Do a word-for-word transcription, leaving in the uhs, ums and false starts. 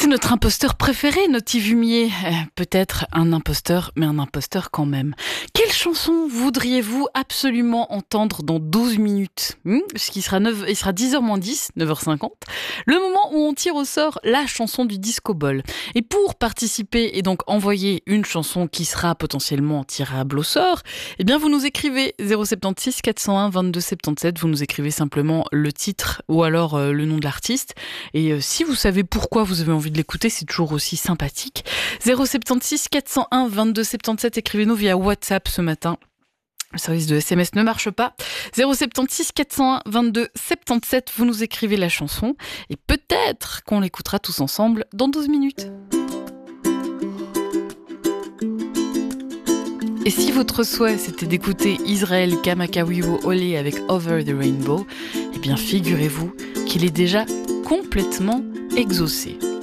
Êtes-vous notre imposteur préféré, Noti Vumier ? euh, Peut-être un imposteur, mais un imposteur quand même. Quelle chanson voudriez-vous absolument entendre dans douze minutes ? hmm Puisqu'il sera, neuf, il sera dix heures moins dix, neuf heures cinquante, le moment où on tire au sort la chanson du Disco Ball. Et pour participer et donc envoyer une chanson qui sera potentiellement tirable au sort, eh bien vous nous écrivez zéro sept six quatre zéro un vingt-deux soixante-dix-sept, vous nous écrivez simplement le titre ou alors euh, le nom de l'artiste. Et euh, si vous savez pourquoi vous avez envie de l'écouter, c'est toujours aussi sympathique. zéro sept six quatre zéro un vingt-deux soixante-dix-sept, écrivez-nous via WhatsApp ce matin. Le service de S M S ne marche pas. zéro sept six quatre zéro un vingt-deux soixante-dix-sept, vous nous écrivez la chanson et peut-être qu'on l'écoutera tous ensemble dans douze minutes. Et si votre souhait c'était d'écouter Israël Kamakawiwo Ole avec Over the Rainbow, eh bien figurez-vous qu'il est déjà complètement exaucé.